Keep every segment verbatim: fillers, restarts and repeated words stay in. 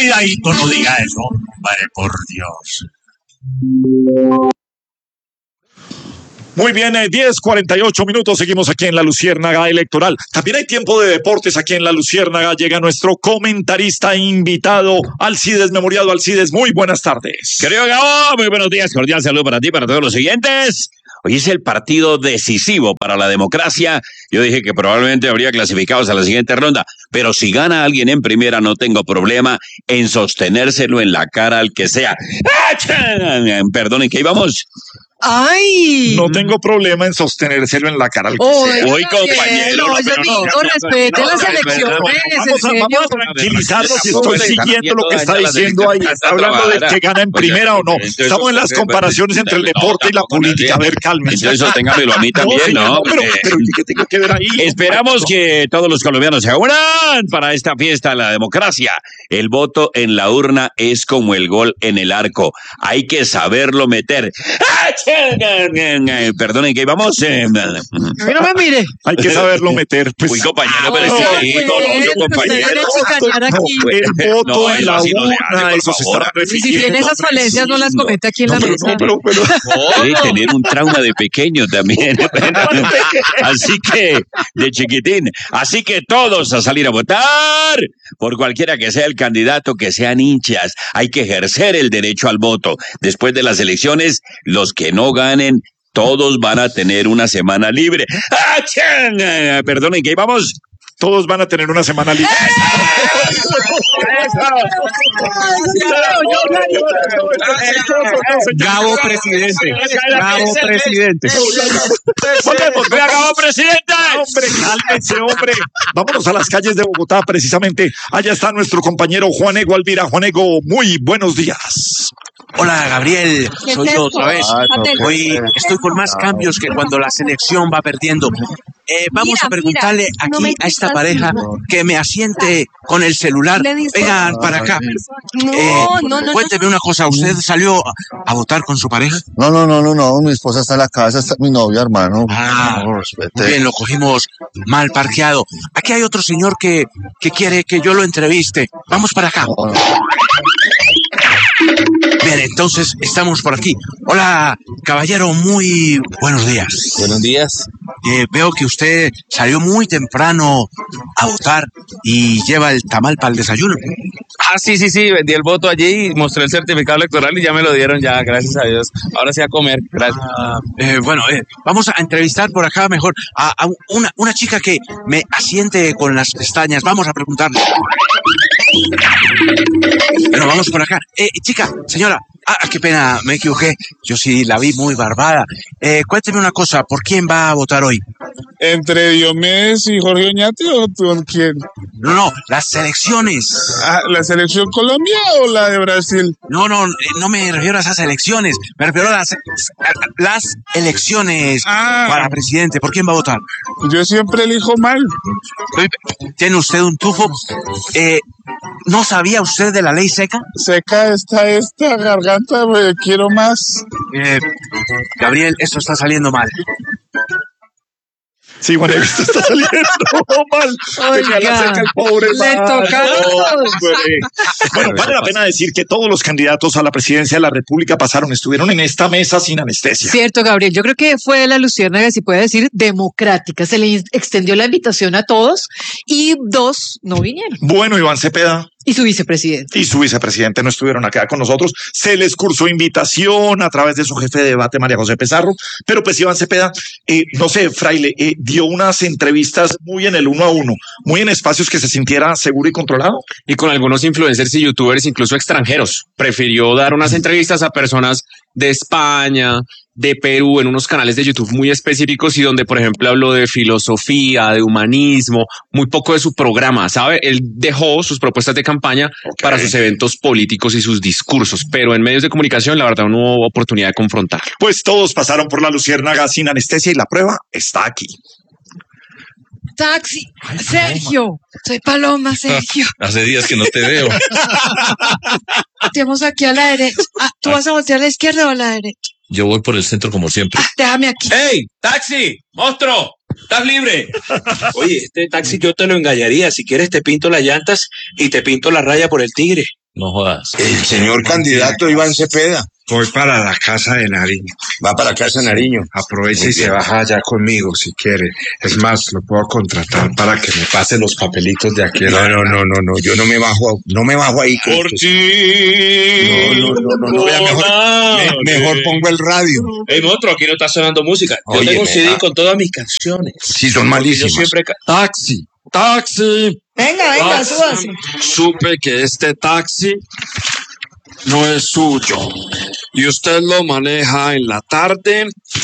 cuidadito, no diga eso, hombre, por Dios. Muy bien, eh, diez cuarenta y ocho minutos, seguimos aquí en la Luciérnaga Electoral. También hay tiempo de deportes aquí en la Luciérnaga. Llega nuestro comentarista invitado, Alcides Memoriado. Alcides, muy buenas tardes. Querido Gabo, muy buenos días, cordial saludo para ti, para todos los siguientes. Hoy es el partido decisivo para la democracia. Yo dije que probablemente habría clasificados a la siguiente ronda, pero si gana alguien en primera no tengo problema en sostenérselo en la cara al que sea. Perdonen, que íbamos. ¡Ay! No tengo problema en sostenérselo en la cara al que Oye, sea. Hoy, compañero. No, yo digo, respete las elecciones, Vamos a, vamos a tranquilizarnos si estoy siguiendo lo que está diciendo ahí. Está hablando de que gana en primera o no. Estamos en las comparaciones entre el deporte y la política. A ver, cálmense. Entonces eso téngamelo a mí también, ¿no? No, pero, pero ¿qué tengo que ver ahí? Esperamos que todos los colombianos se unan para esta fiesta de la democracia. El voto en la urna es como el gol en el arco. Hay que saberlo meter. Perdonen, ¿qué íbamos? No me mire. Hay que saberlo meter. Pues. Uy, compañero, pero No, sí, pues, no, no, yo, compañero. El voto No, en eso la así no se urna, hace, por eso se favor. está Y si refiriendo. tiene esas falencias, no las comete aquí en la No, pero, mesa. no, pero, pero, Puede tener un trauma de pequeño también. Así que, de chiquitín. Así que todos a salir a votar por cualquiera que sea el candidato, que sean hinchas. Hay que ejercer el derecho al voto. Después de las elecciones, los que no ganen, todos van a tener una semana libre. ¡Ah, chan! Perdonen, ¿qué íbamos? todos van a tener una semana libre. Gabo presidente. Gabo presidente. ¡Volvemos! ¡Vea, Gabo presidente! Hombre, cálmense, hombre. Vámonos a las calles de Bogotá, precisamente. Allá está nuestro compañero Juanego Alvira. Juanego, muy buenos días. Hola, Gabriel. ¿Qué Soy es yo esto? otra vez. Atento. Hoy estoy con más cambios que cuando la selección va perdiendo. Eh, vamos Mira, a preguntarle mira, aquí no me a esta digas pareja así. que me asiente con el celular. Le dice- Vengan para acá. No, Eh, no, no. Cuénteme una cosa. ¿Usted salió a, a votar con su pareja? No, no, no, no, no, mi esposa está en la casa, está mi novia, hermano. Ah, No, respete. muy bien, lo cogimos mal parqueado. Aquí hay otro señor que, que quiere que yo lo entreviste. Vamos para acá. No, no. Bien, entonces estamos por aquí. Hola, caballero, muy buenos días. Buenos días. Eh, veo que usted salió muy temprano a votar y lleva el tamal para el desayuno. Ah, sí, sí, sí, vendí el voto allí y mostré el certificado electoral y ya me lo dieron ya, gracias a Dios. Ahora sí a comer, gracias. Ah, eh, bueno, eh, vamos a entrevistar por acá mejor a, a una, una chica que me asiente con las pestañas. Vamos a preguntarle. Bueno, vamos por acá. Eh, chica, señora. Ah, qué pena, me equivoqué. Yo sí la vi muy barbada. Eh, cuénteme una cosa, ¿por quién va a votar hoy? ¿Entre Diomedes y Jorge Oñate o con quién? No, no, las elecciones. Ah, ¿la selección Colombia o la de Brasil? No, no, eh, no me refiero a esas elecciones. Me refiero a las, a las elecciones Ah. para presidente. ¿Por quién va a votar? Yo siempre elijo mal. Uy, tiene usted un tufo. Eh, ¿No sabía usted de la ley seca? Seca está esta garganta, me quiero más. Eh, Gabriel, esto está saliendo mal. Sí, bueno, esto está saliendo mal. Tenía la cerca el pobre. le man. toca. Hombre. Bueno, vale la pena decir que todos los candidatos a la presidencia de la República pasaron, estuvieron en esta mesa sin anestesia. Cierto, Gabriel. Yo creo que fue la luciérnaga, si puede decir, democrática. Se le extendió la invitación a todos y dos no vinieron. Bueno, Iván Cepeda Y su vicepresidente. y su vicepresidente no estuvieron acá con nosotros. Se les cursó invitación a través de su jefe de debate, María José Pizarro. Pero pues Iván Cepeda, eh, no sé, Fraile, eh, dio unas entrevistas muy en el uno a uno, muy en espacios que se sintiera seguro y controlado. Y con algunos influencers y youtubers, incluso extranjeros. Prefirió dar unas entrevistas a personas de España, de Perú, en unos canales de YouTube muy específicos y donde, por ejemplo, habló de filosofía, de humanismo, muy poco de su programa, ¿sabe? Él dejó sus propuestas de campaña Ok. para sus eventos políticos y sus discursos, pero en medios de comunicación, la verdad, no hubo oportunidad de confrontarlo. Pues todos pasaron por la luciérnaga sin anestesia y la prueba está aquí. Taxi. Sergio. Soy Paloma, Sergio. Hace días que no te veo. Estamos aquí a la derecha. Ah, ¿tú vas a voltear a la izquierda o a la derecha? Yo voy por el centro como siempre. Déjame aquí. ¡Hey! ¡Taxi! ¡Monstruo! ¿Estás libre? Oye, este taxi yo te lo engañaría. Si quieres te pinto las llantas y te pinto la raya por el tigre. No jodas. El señor candidato Iván Cepeda. Voy para la casa de Nariño. Va para la casa de Nariño. Aprovecha Muy y se bien. baja allá conmigo si quiere. Es más, lo puedo contratar para que me pase los papelitos de aquí. No, no, no, no, no, yo no me bajo, no me bajo ahí. que Por esto- ti. No, no, no, no, no, vea, mejor, me- mejor pongo el radio. Ey, monstruo, aquí no está sonando música. Yo Oye, tengo un me C D da- con todas mis canciones. Sí, son Porque malísimas. Yo siempre... ca- Taxi, taxi. Venga, venga, Taxi. súbase. Supe que este taxi no es suyo y usted lo maneja en la tarde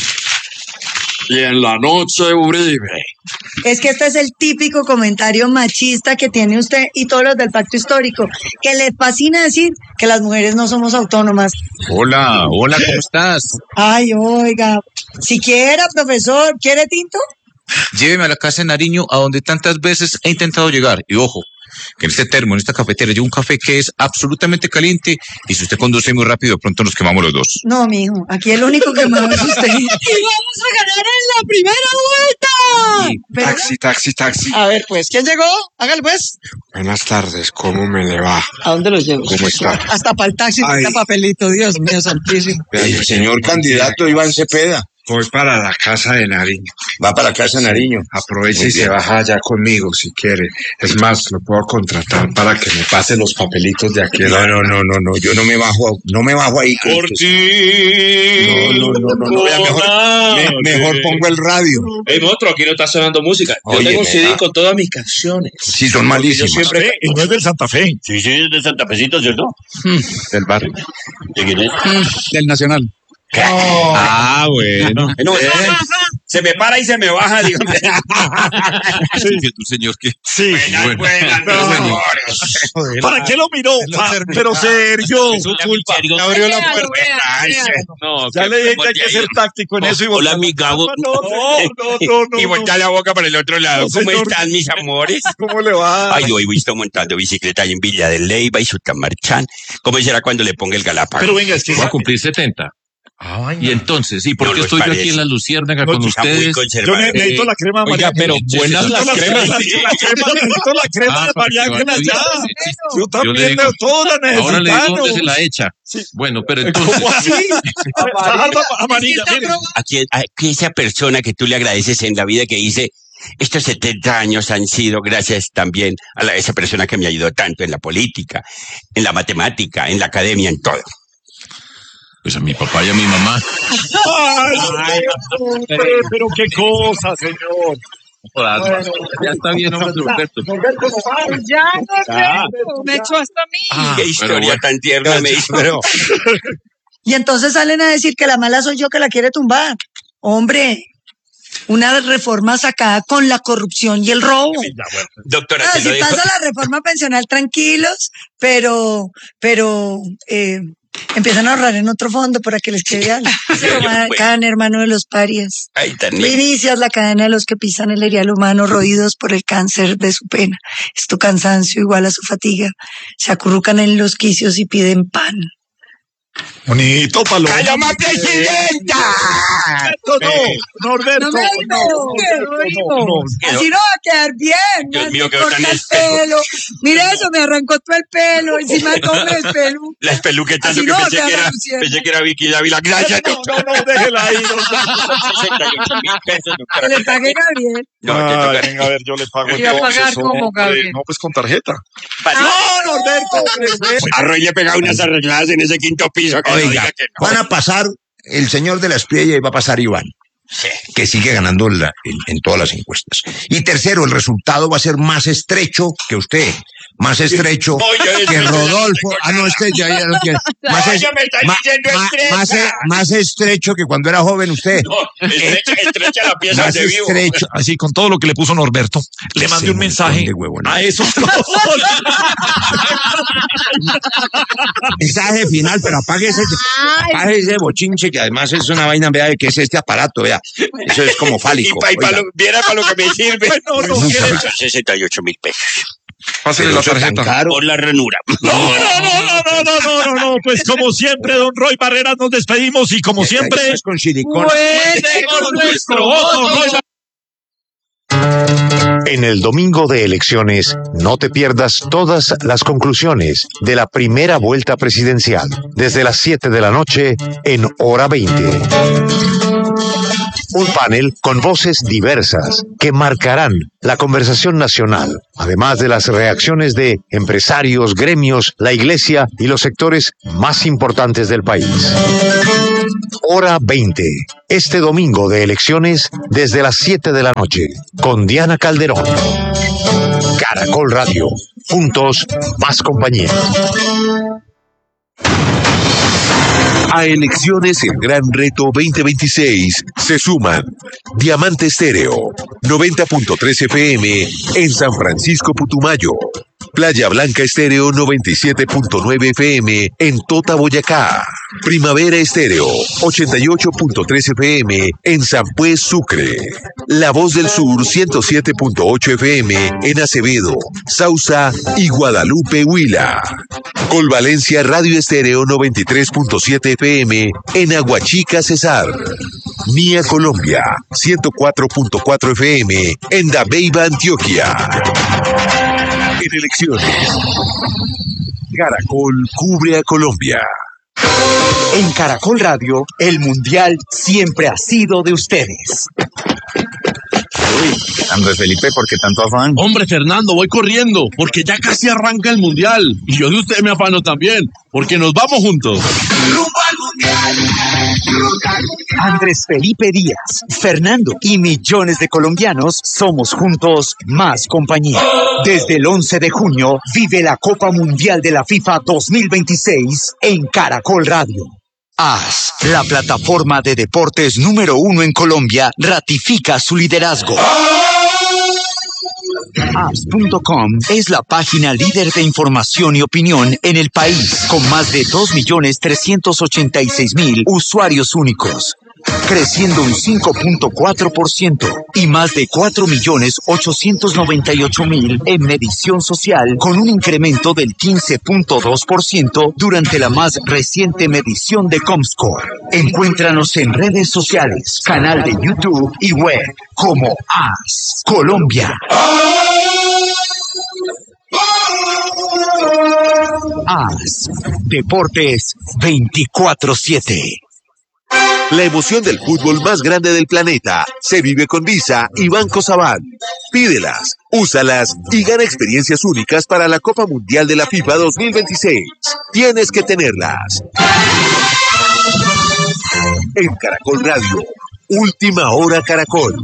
y en la noche, Uribe. Es que este es el típico comentario machista que tiene usted y todos los del pacto histórico, que les fascina decir que las mujeres no somos autónomas. Hola, hola, ¿cómo estás? Ay, oiga, siquiera, profesor, ¿quiere tinto? Lléveme a la casa de Nariño, a donde tantas veces he intentado llegar. Y ojo, que en este termo, en esta cafetera, llevo un café que es absolutamente caliente. Y si usted conduce muy rápido, pronto nos quemamos los dos. No, mijo, aquí el único que me es usted. ¡Y vamos a ganar en la primera vuelta! Pero- Taxi, taxi, taxi. A ver, pues, ¿quién llegó? Hágale, pues. Buenas tardes, ¿cómo me le va? ¿A dónde lo llevo? ¿Cómo está? Hasta para el taxi, Ay. está papelito, Dios mío, santísimo. El señor candidato Iván Cepeda. Voy para la casa de Nariño. Va para la casa de Nariño. Aprovecha Muy y se bien. baja allá conmigo si quiere. Es más, lo puedo contratar para que me pase los papelitos de aquí. No, no, no, no, no, yo no me bajo, no me bajo ahí. que Por esto- ti. No, no, no, no, no, vea, mejor, me- mejor pongo el radio. Ey, monstruo, aquí no está sonando música. Yo Oye, tengo un me C D da- con todas mis canciones. Sí, son Porque malísimas. Yo siempre... Y no es del Santa Fe. Sí, sí, es de Santa Fecito, ¿cierto? Del barrio. ¿De quién es? Del Nacional. Ah, bueno. No, se me para y se me baja, digo. Sí, que tu señor que. Sí. Buenas, buenas, No. señores. ¿Para qué lo miró? Ah, pero Sergio. Su culpa. Abrió la Véalo, puerta. véalo, Ay, véalo. No, Ya qué le dije que hay voltea que ser ahí. táctico en eso y Hola, voltear- mi Gabo. No, no, no, no, no, Y no. voltea la boca para el otro lado. No, ¿Cómo señor. están, mis amores? ¿Cómo le va? Ay, hoy he visto montando bicicleta ahí en Villa de Leyva y Sutamarchán. ¿Cómo será cuando le ponga el Galápagos? Pero venga, es que... Voy a cumplir setenta. Y entonces, ¿y por No qué los estoy yo parece. aquí en la Luciérnaga No, con Está muy ustedes? Yo conservador. ne- necesito la crema de María Oiga, pero Ángela. buenas las Necesito cremas. La, la crema, necesito la crema Ah, de María para que Ángela vaya ya. bien. Sí, sí, Yo Yo también le digo. veo todas las Ahora le digo dónde necesitamos. se la echa. Sí. Bueno, pero entonces. ¿Cómo así? Fajardo amarilla. Es que está mire. probado. A, quien- a que esa persona que tú le agradeces en la vida que dice, estos setenta años han sido gracias también a la- esa persona que me ayudó tanto en la política, en la matemática, en la academia, en todo. Pues a mi papá y a mi mamá. Ay, hombre, pero qué cosa, señor. Ya está bien, hombre, Roberto. Ay, ya, Ah. Roberto, me echó hasta a mí. Ah, Qué pero historia bueno. tan tierna me hizo. Pero, Y entonces salen a decir que la mala soy yo que la quiere tumbar. Hombre, una reforma sacada con la corrupción y el robo. doctora, Ah, se si lo dejo. pasa la reforma pensional tranquilos, pero, pero eh, empiezan a ahorrar en otro fondo para que les quede algo. Se lo marcan, hermano de los parias. Ay, tan Tú lindo. inicias la cadena de los que pisan el erial humano, roídos por el cáncer de su pena. Es tu cansancio igual a su fatiga. Se acurrucan en los quicios y piden pan. Bonito, Paloma. ¡Paloma presidenta! No, no, Norberto. No me No, digas, no, no, no. Así no va a quedar bien. Dios me mío, quedó corta tan el espejo. pelo. Mira eso, me arrancó todo el pelo. Encima todo el pelo. La espeluqueta, Así que no, pensé queda que, era, luciendo. pensé que era Vicky Dávila. Gracias, No, doctor. no, no, déjela ahí. No, sesenta y ocho mil pesos, Que doctora. le pague Gabriel. No, te Ay, toca. venga, a ver, yo le pago. ¿Y a entonces, pagar cómo, hombre. Gabriel? No, pues con tarjeta. Pasa- No, Norberto. A Roy le pegaba unas arregladas en ese quinto piso. Que no Oiga, diga que no. van a pasar el señor de la Espriella y va a pasar Iván, Sí. que sigue ganando en, la- en- en todas las encuestas. Y tercero, el resultado va a ser más estrecho que usted, más estrecho Oye, es que que yo no Rodolfo. tengo Ah, no, este ya, ya lo quiere. Más, es- Oye, me está ma- diciendo ma- estrecha. más, e- más estrecho que cuando era joven usted. No, estrecha, estrecha la pieza Más de vivo. estrecho. Así, con todo lo que le puso Norberto, le mandé Ese un mensaje montón de huevones. a esos. Mensaje final, pero apague ese, apague ese bochinche, que además es una vaina, vea, que es este aparato, vea. Eso es como Y fálico. pa- y pa oiga. lo- viera para lo que me sirve. No, no, Son ¿qué? sesenta y ocho mil pesos. Pásale Pero la eso tan tarjeta. caro. Por la ranura. No, no, no, no, no, no, no, no, no, pues como siempre, don Roy Barreras, nos despedimos y como siempre, Es con silicona. Fuerte con nuestro voto, Roy En el domingo de elecciones, no te pierdas todas las conclusiones de la primera vuelta presidencial, desde las siete de la noche en Hora veinte. Un panel con voces diversas que marcarán la conversación nacional, además de las reacciones de empresarios, gremios, la iglesia y los sectores más importantes del país. Hora veinte, este domingo de elecciones desde las siete de la noche, con Diana Calderón. Caracol Radio, juntos, más compañía. A Elecciones El Gran Reto veinte veintiséis se suman Diamante Estéreo, noventa punto tres F M en San Francisco Putumayo, Playa Blanca Estéreo noventa y siete punto nueve F M en Tota, Boyacá, Primavera Estéreo ochenta y ocho punto tres F M en San Pues, Sucre, La Voz del Sur ciento siete punto ocho F M en Acevedo, Sausa y Guadalupe, Huila, Colvalencia Radio Estéreo noventa y tres punto siete F M en Aguachica, Cesar, Mía Colombia ciento cuatro punto cuatro F M en Dabeiba, Antioquia. En elecciones, Caracol cubre a Colombia. En Caracol Radio, el Mundial siempre ha sido de ustedes. Uy, Andrés Felipe, ¿por qué tanto afán? Hombre, Fernando, voy corriendo, porque ya casi arranca el Mundial. Y yo de usted me afano también, porque nos vamos juntos. ¡Rumbo al Mundial! Andrés Felipe Díaz, Fernando y millones de colombianos somos juntos más compañía. Desde el once de junio, vive la Copa Mundial de la FIFA dos mil veintiséis en Caracol Radio. A S, la plataforma de deportes número uno en Colombia, ratifica su liderazgo. A S punto com es la página líder de información y opinión en el país, con más de dos millones trescientos ochenta y seis mil usuarios únicos, creciendo un cinco punto cuatro por ciento y más de cuatro millones ochocientos noventa y ocho mil en medición social, con un incremento del quince punto dos por ciento durante la más reciente medición de Comscore. Encuéntranos en redes sociales, canal de YouTube y web como A S Colombia. A S Deportes veinticuatro siete. La emoción del fútbol más grande del planeta se vive con Visa y Banco Sabán. Pídelas, úsalas y gana experiencias únicas para la Copa Mundial de la FIFA dos mil veintiséis. Tienes que tenerlas. En Caracol Radio, Última Hora Caracol.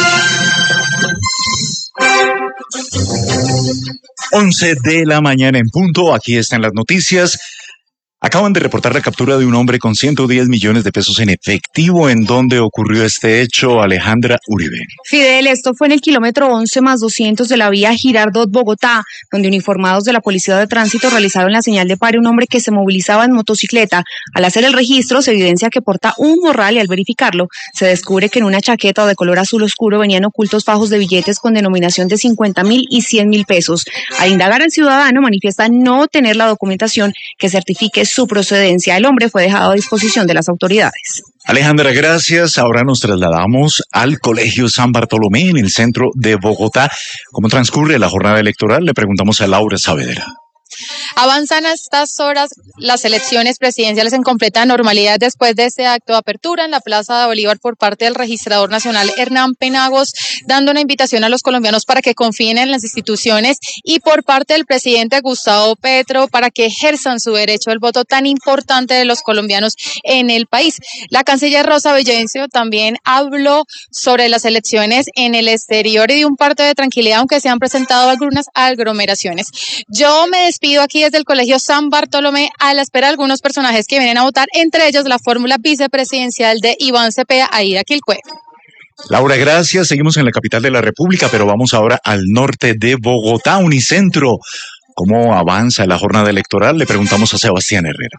once de la mañana en punto, aquí están las noticias. Acaban de reportar la captura de un hombre con ciento diez millones de pesos en efectivo. ¿En dónde ocurrió este hecho, Alejandra Uribe? Fidel, esto fue en el kilómetro once más doscientos de la vía Girardot-Bogotá, donde uniformados de la Policía de Tránsito realizaron la señal de pare a un hombre que se movilizaba en motocicleta. Al hacer el registro se evidencia que porta un morral y al verificarlo se descubre que en una chaqueta de color azul oscuro venían ocultos fajos de billetes con denominación de cincuenta mil y cien mil pesos. Al indagar al ciudadano manifiesta no tener la documentación que certifique su procedencia. El hombre fue dejado a disposición de las autoridades. Alejandra, gracias. Ahora nos trasladamos al Colegio San Bartolomé en el centro de Bogotá. ¿Cómo transcurre la jornada electoral? Le preguntamos a Laura Saavedra. Avanzan a estas horas las elecciones presidenciales en completa normalidad después de este acto de apertura en la Plaza de Bolívar por parte del registrador nacional Hernán Penagos, dando una invitación a los colombianos para que confíen en las instituciones, y por parte del presidente Gustavo Petro para que ejerzan su derecho al voto tan importante de los colombianos en el país. La canciller Rosa Villavicencio también habló sobre las elecciones en el exterior y de un parte de tranquilidad, aunque se han presentado algunas aglomeraciones. Yo me despido aquí desde el Colegio San Bartolomé a la espera de algunos personajes que vienen a votar, entre ellos la fórmula vicepresidencial de Iván Cepeda, Aida Quilcue. Laura, gracias. Seguimos en la capital de la República, pero vamos ahora al norte de Bogotá, Unicentro. ¿Cómo avanza la jornada electoral? Le preguntamos a Sebastián Herrera.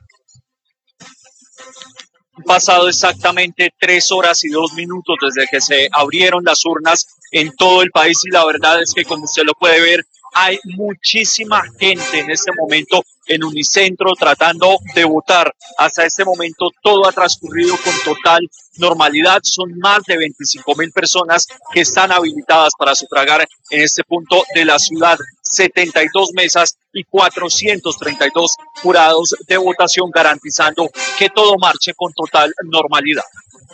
Pasado exactamente tres horas y dos minutos desde que se abrieron las urnas en todo el país, y la verdad es que, como usted lo puede ver, Hay muchísima gente en este momento en Unicentro tratando de votar. Hasta este momento todo ha transcurrido con total normalidad. Son más de veinticinco mil personas que están habilitadas para sufragar en este punto de la ciudad. setenta y dos mesas y cuatrocientos treinta y dos jurados de votación garantizando que todo marche con total normalidad.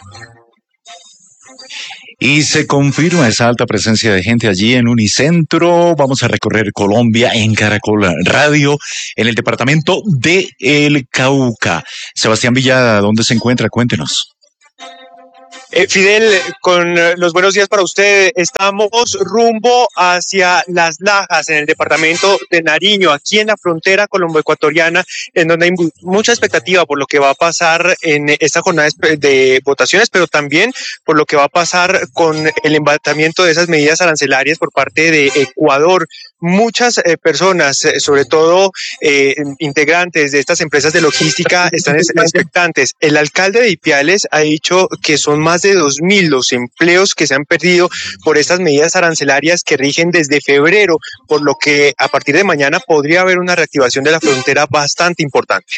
Y se confirma esa alta presencia de gente allí en Unicentro. Vamos a recorrer Colombia en Caracol Radio, en el departamento de El Cauca. Sebastián Villada, ¿dónde se encuentra? Cuéntenos. Eh, Fidel, con eh, los buenos días para usted. Estamos rumbo hacia Las Lajas, en el departamento de Nariño, aquí en la frontera colombo-ecuatoriana, en donde hay mu- mucha expectativa por lo que va a pasar en esta jornada de, de votaciones, pero también por lo que va a pasar con el embatamiento de esas medidas arancelarias por parte de Ecuador. Muchas eh, personas, eh, sobre todo eh, integrantes de estas empresas de logística, están es- expectantes. El alcalde de Ipiales ha dicho que son más de dos mil los empleos que se han perdido por estas medidas arancelarias que rigen desde febrero, por lo que a partir de mañana podría haber una reactivación de la frontera bastante importante.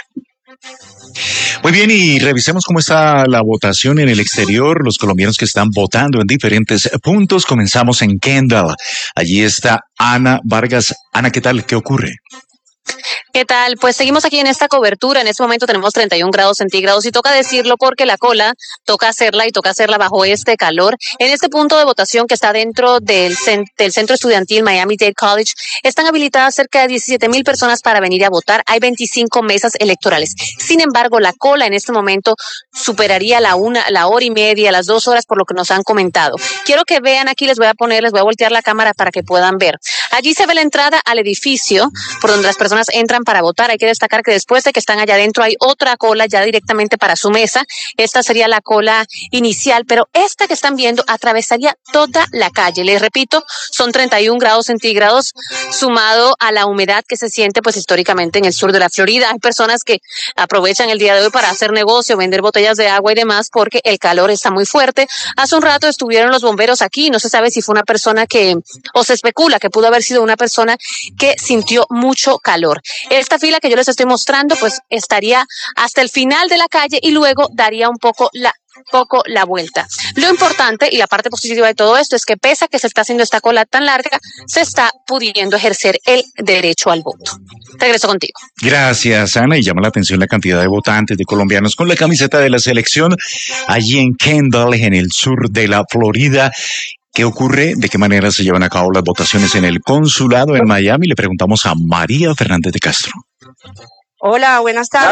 Muy bien, y revisemos cómo está la votación en el exterior, los colombianos que están votando en diferentes puntos. Comenzamos en Kendall. Allí está Ana Vargas. Ana, ¿qué tal? ¿Qué ocurre? ¿Qué tal? Pues seguimos aquí en esta cobertura. En este momento tenemos treinta y un grados centígrados y toca decirlo porque la cola toca hacerla y toca hacerla bajo este calor. En este punto de votación que está dentro del, cen- del centro estudiantil Miami-Dade College, están habilitadas cerca de diecisiete mil personas para venir a votar. Hay veinticinco mesas electorales. Sin embargo, la cola en este momento superaría la una, la hora y media, las dos horas por lo que nos han comentado. Quiero que vean aquí, les voy a poner, les voy a voltear la cámara para que puedan ver. Allí se ve la entrada al edificio por donde las personas entran para votar. Hay que destacar que después de que están allá adentro hay otra cola ya directamente para su mesa. Esta sería la cola inicial, pero esta que están viendo atravesaría toda la calle. Les repito, son treinta y un grados centígrados sumado a la humedad que se siente pues históricamente en el sur de la Florida. Hay personas que aprovechan el día de hoy para hacer negocio, vender botellas de agua y demás porque el calor está muy fuerte. Hace un rato estuvieron los bomberos aquí, no se sabe si fue una persona que, o se especula que pudo haber sido una persona que sintió mucho calor. Esta fila que yo les estoy mostrando pues estaría hasta el final de la calle y luego daría un poco la poco la vuelta. Lo importante y la parte positiva de todo esto es que pese a que se está haciendo esta cola tan larga, se está pudiendo ejercer el derecho al voto. Regreso contigo. Gracias, Ana. Y llama la atención la cantidad de votantes de colombianos con la camiseta de la selección allí en Kendall, en el sur de la Florida. ¿Qué ocurre? ¿De qué manera se llevan a cabo las votaciones en el consulado en Miami? Le preguntamos a María Fernández de Castro. Hola, buenas tardes.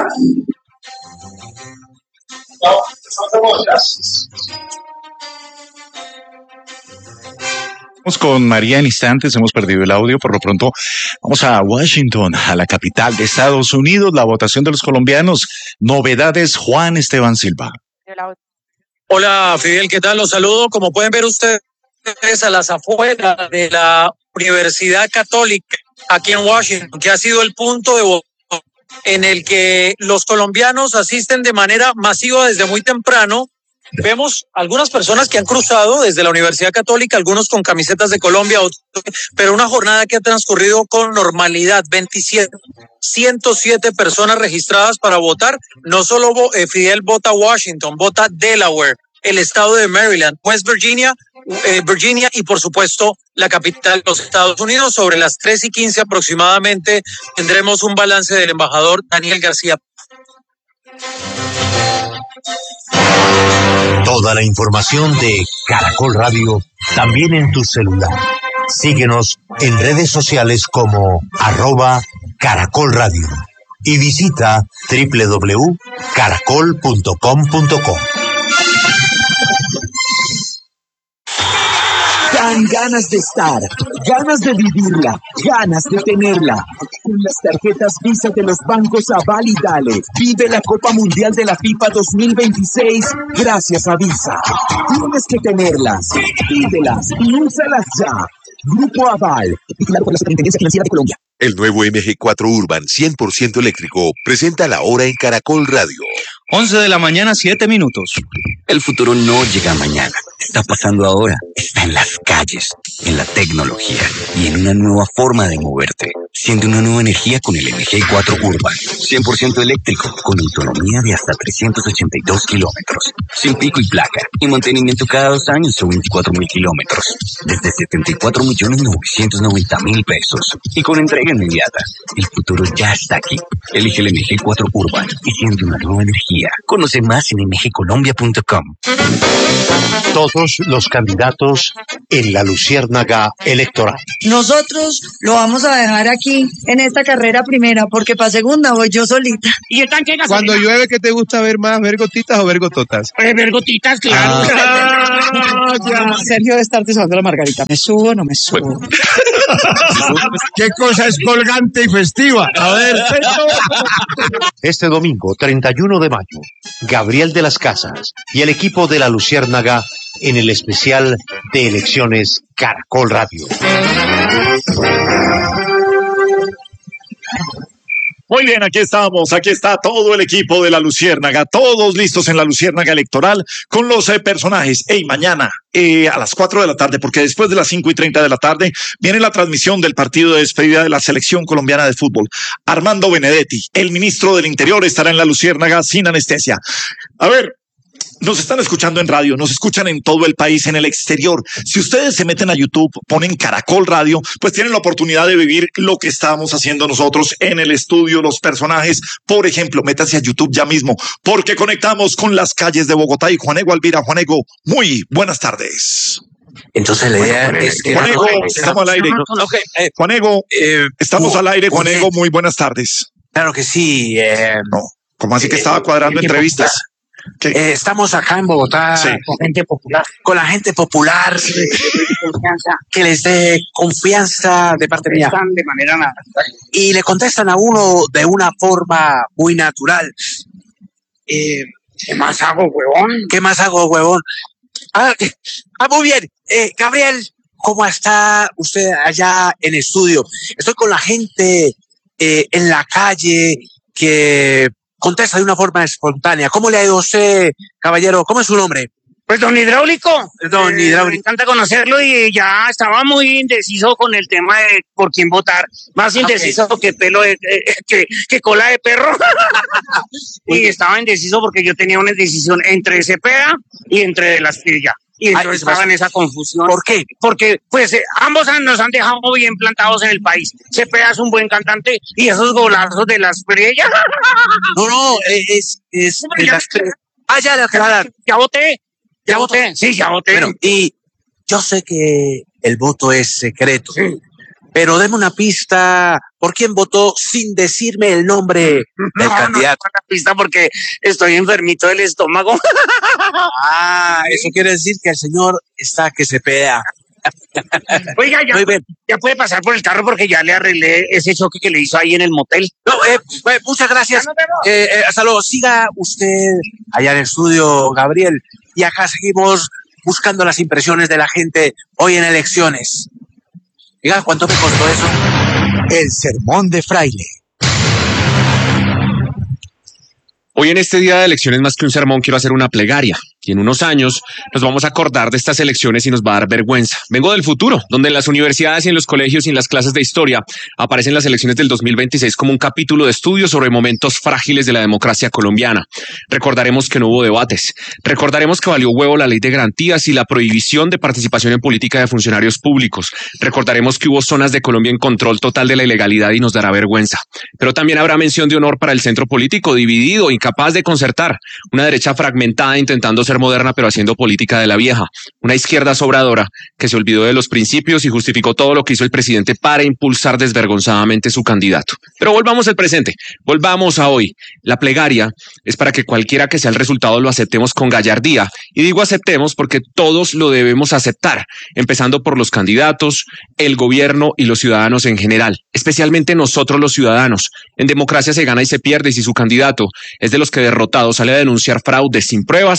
Vamos con María en instantes, hemos perdido el audio, por lo pronto vamos a Washington, a la capital de Estados Unidos, la votación de los colombianos. Novedades, Juan Esteban Silva. Hola, Fidel, ¿qué tal? Los saludo. Como pueden ver ustedes a las afueras de la Universidad Católica aquí en Washington, que ha sido el punto de votación en el que los colombianos asisten de manera masiva desde muy temprano. Vemos algunas personas que han cruzado desde la Universidad Católica, algunos con camisetas de Colombia, otros, pero una jornada que ha transcurrido con normalidad. veintisiete, ciento siete personas registradas para votar. No solo eh, Fidel vota Washington, vota Delaware, el estado de Maryland, West Virginia, eh, Virginia y por supuesto la capital de los Estados Unidos. Sobre las tres y quince aproximadamente tendremos un balance del embajador Daniel García. Toda la información de Caracol Radio también en tu celular. Síguenos en redes sociales como arroba Caracol Radio y visita doble u doble u doble u punto caracol punto com punto co. Dan ganas de estar, ganas de vivirla, ganas de tenerla. Con las tarjetas Visa de los bancos Aval y Dale, vive la Copa Mundial de la FIFA dos mil veintiséis gracias a Visa. Tienes que tenerlas, pídelas y úsalas ya. Grupo Aval, vigilado por la Superintendencia Financiera de Colombia. El nuevo M G cuatro Urban cien por ciento eléctrico presenta la hora en Caracol Radio. once de la mañana, siete minutos. El futuro no llega mañana. Está pasando ahora. Está en las calles. en la tecnología y en una nueva forma de moverte. Siente una nueva energía con el M G cuatro Urban. cien por ciento eléctrico, con autonomía de hasta trescientos ochenta y dos kilómetros. Sin pico y placa, y mantenimiento cada dos años o veinticuatro mil kilómetros. Desde setenta y cuatro millones novecientos noventa mil pesos. Y con entrega inmediata. El futuro ya está aquí. Elige el M G cuatro Urban y siente una nueva energía. Conoce más en m g colombia punto com. Todos los candidatos en la luciérnaga electoral. Nosotros lo vamos a dejar aquí en esta carrera primera, porque para segunda voy yo solita. ¿Y el tanque de gasolina? Cuando llueve, ¿qué te gusta ver más? ¿Ver gotitas o ver gototas? Eh, ver gotitas, claro. Ah, Sergio debe estar desahogando la margarita. ¿Me subo o no me subo? ¿Qué cosa es colgante y festiva? A ver. Este domingo, treinta y uno de mayo, Gabriel de las Casas y el equipo de la luciérnaga en el especial de elecciones Caracol Radio. Muy bien, aquí estamos, aquí está todo el equipo de la Luciérnaga, todos listos en la Luciérnaga electoral con los eh, personajes. Hey, mañana eh, a las cuatro de la tarde, porque después de las cinco y treinta de la tarde viene la transmisión del partido de despedida de la selección colombiana de fútbol. Armando Benedetti, el ministro del Interior, estará en la Luciérnaga sin anestesia. A ver, nos están escuchando en radio, nos escuchan en todo el país, en el exterior. Si ustedes se meten a YouTube, ponen Caracol Radio, pues tienen la oportunidad de vivir lo que estamos haciendo nosotros en el estudio, los personajes. Por ejemplo, métanse a YouTube ya mismo, porque conectamos con las calles de Bogotá y Juanego Alvira. Juanego, muy buenas tardes. Entonces la idea bueno, es que... Juanego, estamos al aire. Okay, eh, Juanego, eh, estamos uh, al aire. Juanego, muy buenas tardes. Claro que sí. Eh, no, ¿cómo así que estaba cuadrando eh, entrevistas? Eh, estamos acá en Bogotá sí. con gente popular, con la gente popular sí. que les dé confianza de parte mía de manera natural y le contestan a uno de una forma muy natural. Eh, ¿Qué más hago, huevón? ¿Qué más hago, huevón? Ah, ah muy bien. Eh, Gabriel, ¿cómo está usted allá en estudio? Estoy con la gente eh, en la calle que contesta de una forma espontánea. ¿Cómo le ha ido a usted, caballero? ¿Cómo es su nombre? Pues don Hidráulico. Don eh, Hidráulico. Me encanta conocerlo y ya estaba muy indeciso con el tema de por quién votar. Más indeciso okay. que pelo de, eh, que, que cola de perro. Y estaba indeciso porque yo tenía una decisión entre Cepeda y entre De la Espriella. Y entonces Ay, estaba en esa confusión. ¿Por qué? Porque, pues, eh, ambos nos han dejado bien plantados en el país. Cepeda es un buen cantante y esos golazos de La Espriella. No, no, es... es, es ya, las... Ah, ya, ya, ya, ya voté. Ya voté. Sí, ya voté. Bueno, y yo sé que el voto es secreto. Sí. Pero deme una pista, ¿por quién votó sin decirme el nombre del no, candidato? No, no una pista porque estoy enfermito del estómago. Ah, eso quiere decir que el señor está que se pega. Oiga, ya, ya puede pasar por el carro porque ya le arreglé ese choque que le hizo ahí en el motel. No, eh, eh, muchas gracias. Eh, eh, hasta luego. Siga usted allá en el estudio, Gabriel. Y acá seguimos buscando las impresiones de la gente hoy en elecciones. Diga, ¿cuánto me costó eso? El sermón de Fraile. Hoy en este día de elecciones, más que un sermón, quiero hacer una plegaria. Y en unos años nos vamos a acordar de estas elecciones y nos va a dar vergüenza. Vengo del futuro, donde en las universidades y en los colegios y en las clases de historia aparecen las elecciones del dos mil veintiséis como un capítulo de estudio sobre momentos frágiles de la democracia colombiana. Recordaremos que no hubo debates. Recordaremos que valió huevo la ley de garantías y la prohibición de participación en política de funcionarios públicos. Recordaremos que hubo zonas de Colombia en control total de la ilegalidad y nos dará vergüenza. Pero también habrá mención de honor para el centro político dividido, incapaz de concertar. Una derecha fragmentada intentando ser moderna pero haciendo política de la vieja, una izquierda sobradora que se olvidó de los principios y justificó todo lo que hizo el presidente para impulsar desvergonzadamente su candidato. Pero volvamos al presente, volvamos a hoy. La plegaria es para que cualquiera que sea el resultado lo aceptemos con gallardía, y digo aceptemos porque todos lo debemos aceptar, empezando por los candidatos, el gobierno y los ciudadanos en general, especialmente nosotros los ciudadanos. En democracia se gana y se pierde, y si su candidato es de los que derrotado sale a denunciar fraudes sin pruebas, pues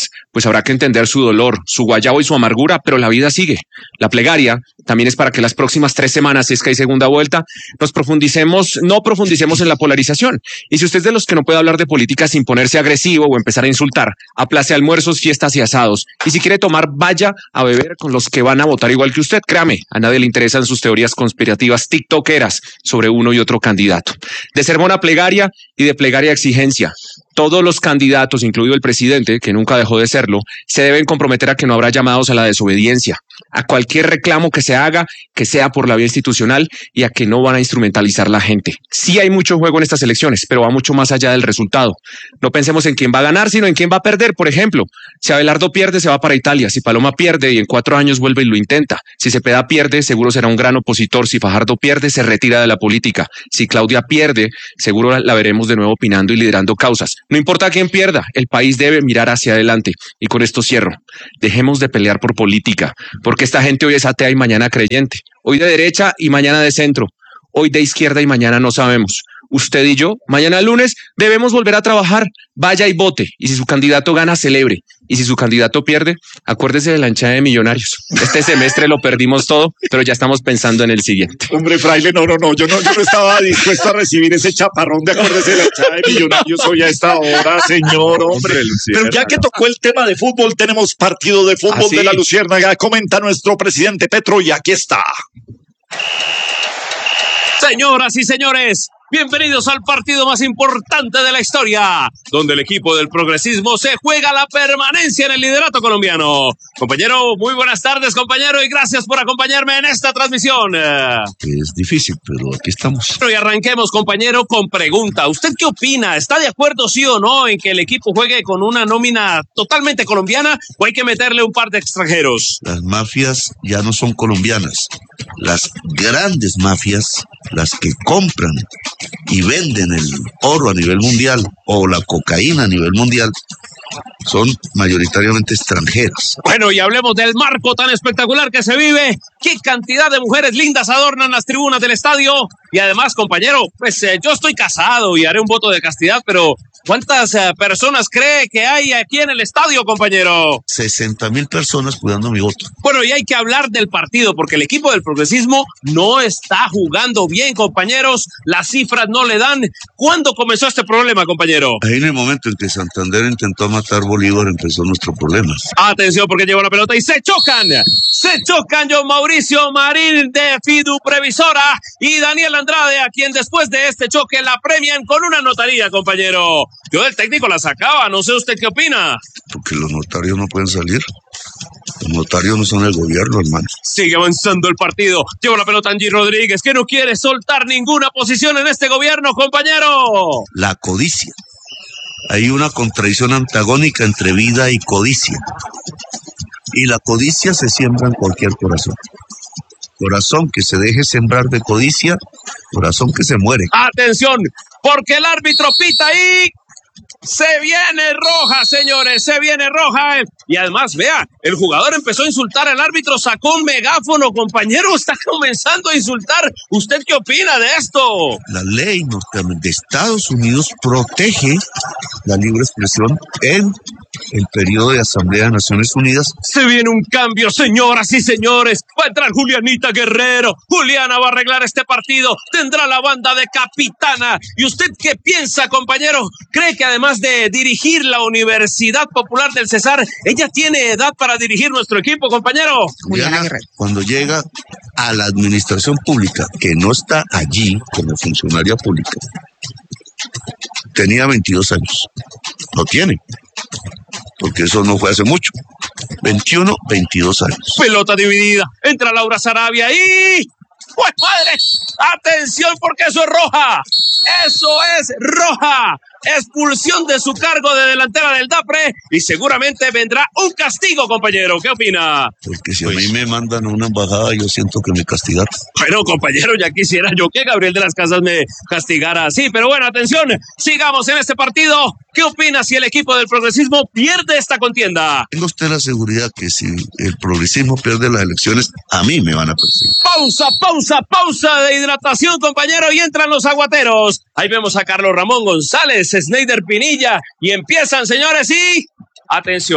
habrá que entender su dolor, su guayabo y su amargura, pero la vida sigue. La plegaria también es para que las próximas tres semanas, si es que hay segunda vuelta, nos profundicemos, no profundicemos en la polarización. Y si usted es de los que no puede hablar de política sin ponerse agresivo o empezar a insultar, aplace almuerzos, fiestas y asados. Y si quiere tomar, vaya a beber con los que van a votar igual que usted. Créame, a nadie le interesan sus teorías conspirativas tiktokeras sobre uno y otro candidato. De sermón a plegaria y de plegaria a exigencia. Todos los candidatos, incluido el presidente, que nunca dejó de serlo, se deben comprometer a que no habrá llamados a la desobediencia, a cualquier reclamo que se haga, que sea por la vía institucional, y a que no van a instrumentalizar la gente. Sí hay mucho juego en estas elecciones, pero va mucho más allá del resultado. No pensemos en quién va a ganar, sino en quién va a perder. Por ejemplo, si Abelardo pierde, se va para Italia. Si Paloma pierde y en cuatro años vuelve y lo intenta. Si Cepeda pierde, seguro será un gran opositor. Si Fajardo pierde, se retira de la política. Si Claudia pierde, seguro la veremos de nuevo opinando y liderando causas. No importa quién pierda, el país debe mirar hacia adelante. Y con esto cierro. Dejemos de pelear por política, porque esta gente hoy es atea y mañana creyente. Hoy de derecha y mañana de centro. Hoy de izquierda y mañana no sabemos. Usted y yo, mañana lunes, debemos volver a trabajar. Vaya y vote. Y si su candidato gana, celebre. Y si su candidato pierde, acuérdese de la hinchada de Millonarios. Este semestre lo perdimos todo, pero ya estamos pensando en el siguiente. Hombre, Fraile, no, no, no. Yo no, yo no estaba dispuesto a recibir ese chaparrón de acuérdese de la hinchada de Millonarios hoy a esta hora, señor, hombre. Pero ya que tocó el tema de fútbol, tenemos partido de fútbol ¿Ah, sí? de la Luciérnaga. Comenta nuestro presidente Petro y aquí está. Señoras y señores, bienvenidos al partido más importante de la historia, donde el equipo del progresismo se juega la permanencia en el liderato colombiano. Compañero, muy buenas tardes, compañero, y gracias por acompañarme en esta transmisión. Es difícil, pero aquí estamos. Y arranquemos, compañero, con pregunta. ¿Usted qué opina? ¿Está de acuerdo, sí o no, en que el equipo juegue con una nómina totalmente colombiana o hay que meterle un par de extranjeros? Las mafias ya no son colombianas. Las grandes mafias, las que compran y venden el oro a nivel mundial o la cocaína a nivel mundial, son mayoritariamente extranjeras. Bueno, y hablemos del marco tan espectacular que se vive. ¿Qué cantidad de mujeres lindas adornan las tribunas del estadio? Y además, compañero, pues eh, yo estoy casado y haré un voto de castidad, pero ¿cuántas eh, personas cree que hay aquí en el estadio, compañero? sesenta mil personas cuidando mi voto. Bueno, y hay que hablar del partido, porque el equipo del progresismo no está jugando bien, compañeros. Las cifras no le dan. ¿Cuándo comenzó este problema, compañero? Ahí en el momento en que Santander intentó matar Bolívar empezó nuestro problema. Atención, porque lleva la pelota y se chocan. Se chocan John Mauricio Marín de Fidu Previsora y Daniel Andrade, a quien después de este choque la premian con una notaría, compañero. Yo del técnico la sacaba, no sé usted qué opina. Porque los notarios no pueden salir. Los notarios no son el gobierno, hermano. Sigue avanzando el partido. Lleva la pelota Angie Rodríguez, que no quiere soltar ninguna posición en este gobierno, compañero. La codicia. Hay una contradicción antagónica entre vida y codicia. Y la codicia se siembra en cualquier corazón. Corazón que se deje sembrar de codicia, corazón que se muere. Atención, porque el árbitro pita ahí. Se viene roja, señores, se viene roja. Y además, vea, el jugador empezó a insultar al árbitro, sacó un megáfono, compañero, está comenzando a insultar. ¿Usted qué opina de esto? La ley de Estados Unidos protege la libre expresión en el periodo de Asamblea de Naciones Unidas. Se viene un cambio, señoras y señores. Va a entrar Julianita Guerrero. Juliana va a arreglar este partido. Tendrá la banda de capitana. ¿Y usted qué piensa, compañero? ¿Cree que además de dirigir la Universidad Popular del Cesar, ella tiene edad para dirigir nuestro equipo, compañero? Juliana, cuando llega a la administración pública, que no está allí como funcionaria pública, tenía veintidós años. No tiene, porque eso no fue hace mucho. veintiuno, veintidós años. Pelota dividida. Entra Laura Sarabia y... ¡Pues padre! ¡Atención, porque eso es roja! ¡Eso es roja! Expulsión de su cargo de delantera del DAPRE y seguramente vendrá un castigo, compañero. ¿Qué opina? Porque si pues, a mí me mandan a una embajada, yo siento que me castigaron. Bueno, compañero, ya quisiera yo que Gabriel de las Casas me castigara así. Pero bueno, atención, sigamos en este partido. ¿Qué opina si el equipo del progresismo pierde esta contienda? Tengo usted la seguridad que si el progresismo pierde las elecciones, a mí me van a perseguir. Pausa, pausa, pausa de hidratación, compañero, y entran los aguateros. Ahí vemos a Carlos Ramón González, Sneider Pinilla, y empiezan, señores, y... Atención,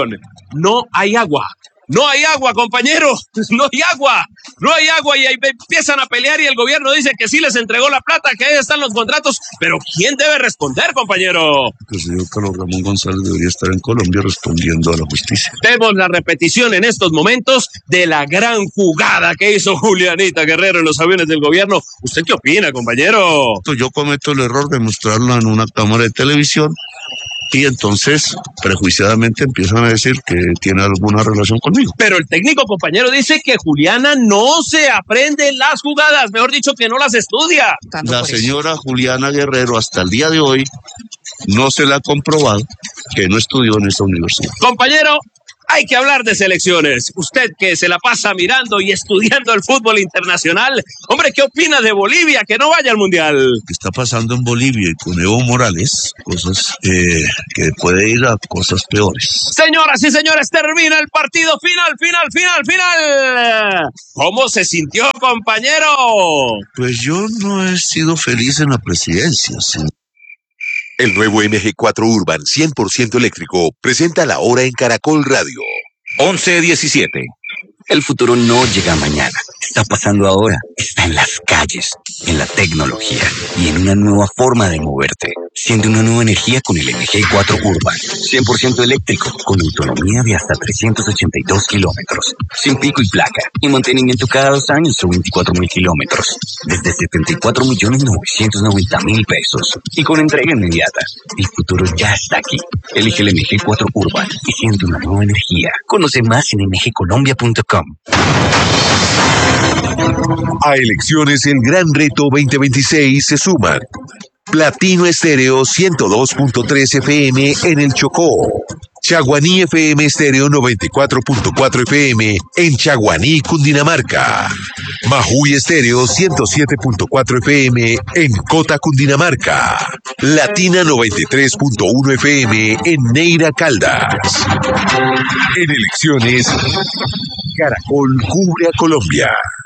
no hay agua. No hay agua, compañero, no hay agua, no hay agua y ahí empiezan a pelear y el gobierno dice que sí les entregó la plata, que ahí están los contratos, pero ¿quién debe responder, compañero? El señor Carlos Ramón González debería estar en Colombia respondiendo a la justicia. Vemos la repetición en estos momentos de la gran jugada que hizo Julianita Guerrero en los aviones del gobierno. ¿Usted qué opina, compañero? Yo cometo el error de mostrarlo en una cámara de televisión y entonces prejuiciadamente empiezan a decir que tiene alguna relación conmigo. Pero el técnico, compañero, dice que Juliana no se aprende las jugadas, mejor dicho, que no las estudia. La señora Juliana Guerrero hasta el día de hoy no se le ha comprobado que no estudió en esta universidad. Compañero, hay que hablar de selecciones. Usted que se la pasa mirando y estudiando el fútbol internacional, hombre, ¿qué opina de Bolivia que no vaya al Mundial? ¿Qué está pasando en Bolivia y con Evo Morales? Cosas eh, que puede ir a cosas peores. Señoras y señores, termina el partido. Final, final, final, final. ¿Cómo se sintió, compañero? Pues yo no he sido feliz en la presidencia, sí. El nuevo M G cuatro Urban cien por ciento eléctrico presenta la hora en Caracol Radio. once diecisiete. El futuro no llega mañana. Está pasando ahora. Está en las calles, en la tecnología y en una nueva forma de moverte. Siente una nueva energía con el M G cuatro Urban. cien por ciento eléctrico, con autonomía de hasta trescientos ochenta y dos kilómetros. Sin pico y placa. Y mantenimiento cada dos años o veinticuatro mil kilómetros. Desde setenta y cuatro millones novecientos noventa mil pesos. Y con entrega inmediata. El futuro ya está aquí. Elige el M G cuatro Urban y siente una nueva energía. Conoce más en m g colombia punto com. A elecciones El Gran Reto veinte veintiséis se suman Platino Estéreo ciento dos punto tres F M en el Chocó, Chaguaní F M Estéreo noventa y cuatro punto cuatro F M en Chaguaní, Cundinamarca, Majuy Estéreo ciento siete punto cuatro F M en Cota, Cundinamarca, Latina noventa y tres punto uno F M en Neira, Caldas. En elecciones, Caracol cubre a Colombia.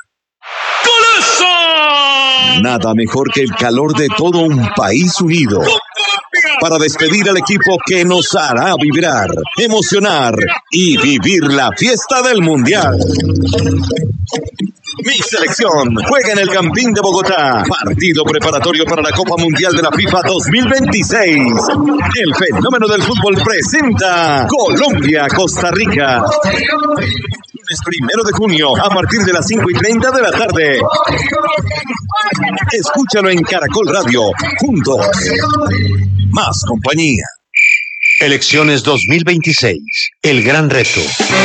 Nada mejor que el calor de todo un país unido para despedir al equipo que nos hará vibrar, emocionar y vivir la fiesta del Mundial. Mi selección juega en el Campín de Bogotá, partido preparatorio para la Copa Mundial de la FIFA dos mil veintiséis. El fenómeno del fútbol presenta Colombia-Costa Rica. Lunes primero de junio a partir de las cinco y treinta de la tarde. Escúchalo en Caracol Radio, juntos. Más compañía. Elecciones dos mil veintiséis. El gran reto.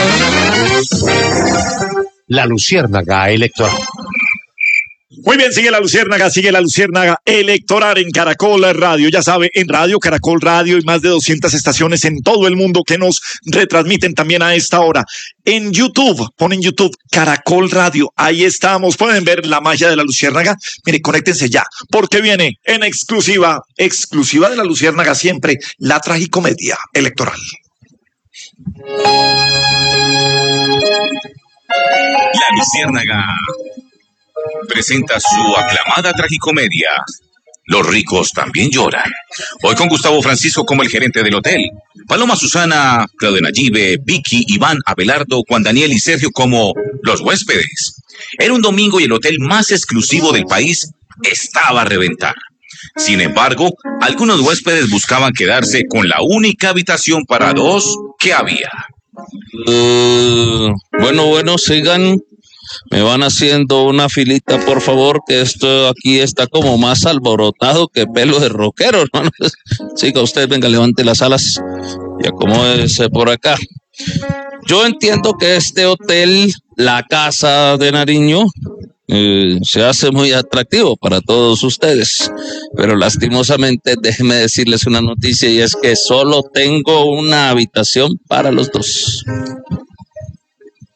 La luciérnaga electoral. Muy bien, sigue la luciérnaga, sigue la luciérnaga electoral en Caracol Radio. Ya sabe, en Radio, Caracol Radio y más de doscientas estaciones en todo el mundo que nos retransmiten también a esta hora. En YouTube, ponen YouTube Caracol Radio. Ahí estamos. Pueden ver la magia de la luciérnaga. Mire, conéctense ya, porque viene en exclusiva, exclusiva de la luciérnaga siempre, la tragicomedia electoral. La luciérnaga presenta su aclamada tragicomedia. Los ricos también lloran. Hoy con Gustavo Francisco como el gerente del hotel, Paloma Susana, Claudia Nayibe, Vicky, Iván, Abelardo, Juan Daniel y Sergio como los huéspedes. Era un domingo y el hotel más exclusivo del país estaba a reventar. Sin embargo, algunos huéspedes buscaban quedarse con la única habitación para dos que había. Uh, bueno, bueno, sigan. Me van haciendo una filita, por favor, que esto aquí está como más alborotado que pelo de rockero, hermano. Siga usted, venga, levante las alas y acomódese por acá. Yo entiendo que este hotel, la Casa de Nariño, eh, se hace muy atractivo para todos ustedes, pero lastimosamente déjenme decirles una noticia y es que solo tengo una habitación para los dos.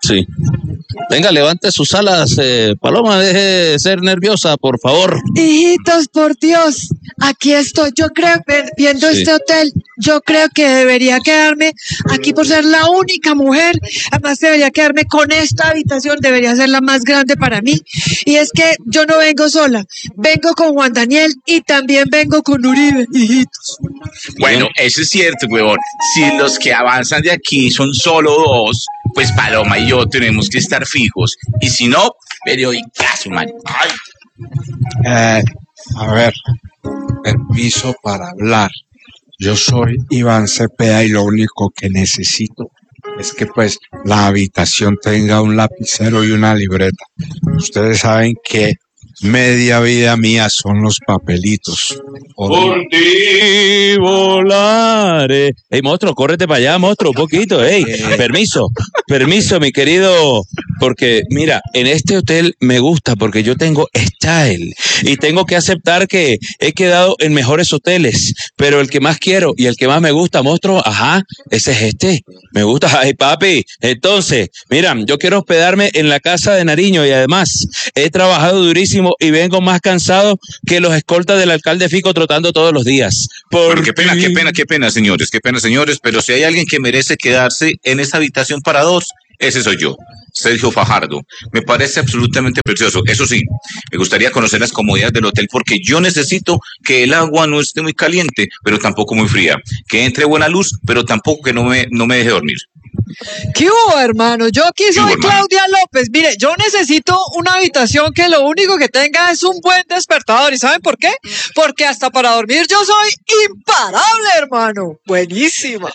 Sí. Venga, levante sus alas, eh, Paloma, deje de ser nerviosa, por favor. Hijitos, por Dios, aquí estoy. Yo creo, viendo Sí. este hotel, yo creo que debería quedarme aquí por ser la única mujer. Además, debería quedarme con esta habitación, debería ser la más grande para mí. Y es que yo no vengo sola, vengo con Juan Daniel y también vengo con Uribe, hijitos. Bueno, eso es cierto, huevón. Si los que avanzan de aquí son solo dos, pues Paloma y yo tenemos que estar fijos. Y si no, periodicazo, man. Ay. Eh, a ver, permiso para hablar. Yo soy Iván Cepeda y lo único que necesito es que pues la habitación tenga un lapicero y una libreta. Ustedes saben que media vida mía son los papelitos. Por ti volaré. Ey, monstruo, córrete para allá, monstruo, un poquito. Ey, permiso, permiso, mi querido. Porque, mira, en este hotel me gusta porque yo tengo style. Y tengo que aceptar que he quedado en mejores hoteles. Pero el que más quiero y el que más me gusta, monstruo, ajá, ese es este. Me gusta. Ay, papi. Entonces, mira, yo quiero hospedarme en la casa de Nariño y además he trabajado durísimo y vengo más cansado que los escoltas del alcalde Fico trotando todos los días. Bueno, qué pena, qué pena, qué pena, señores, qué pena, señores, pero si hay alguien que merece quedarse en esa habitación para dos, ese soy yo, Sergio Fajardo. Me parece absolutamente precioso. Eso sí, me gustaría conocer las comodidades del hotel porque yo necesito que el agua no esté muy caliente, pero tampoco muy fría, que entre buena luz, pero tampoco que no me, no me deje dormir. ¿Qué hubo, hermano? Yo aquí soy Claudia López. Mire, yo necesito una habitación que lo único que tenga es un buen despertador. ¿Y saben por qué? Porque hasta para dormir yo soy imparable, hermano. Buenísima.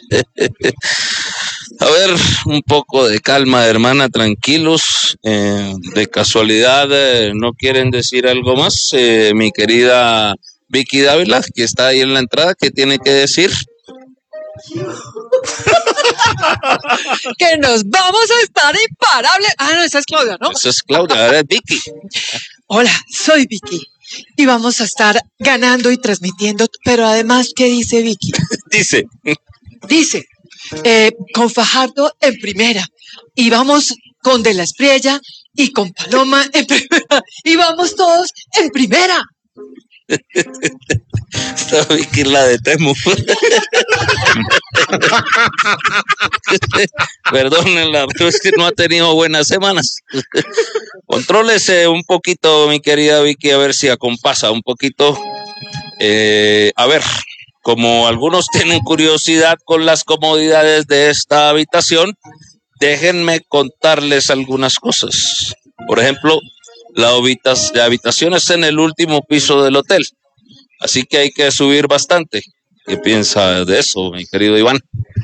A ver, un poco de calma, hermana, tranquilos. Eh, de casualidad, eh, ¿no quieren decir algo más? Eh, mi querida Vicky Dávila, que está ahí en la entrada, ¿qué tiene que decir? Que nos vamos a estar imparables. Ah, no, esa es Claudia, ¿no? Esa es Claudia, ahora es Vicky. Hola, soy Vicky. Y vamos a estar ganando y transmitiendo. Pero además, ¿qué dice Vicky? Dice. Dice, eh, con Fajardo en primera. Y vamos con De la Espriella y con Paloma en primera. Y vamos todos en primera. Esta Vicky es la de Temu. Perdónenla, pero es que no ha tenido buenas semanas. Contrólese un poquito, mi querida Vicky, a ver si acompasa un poquito. Eh, a ver, como algunos tienen curiosidad con las comodidades de esta habitación, déjenme contarles algunas cosas. Por ejemplo, la, habitas- la habitación es en el último piso del hotel, así que hay que subir bastante. ¿Qué piensa de eso, mi querido Iván?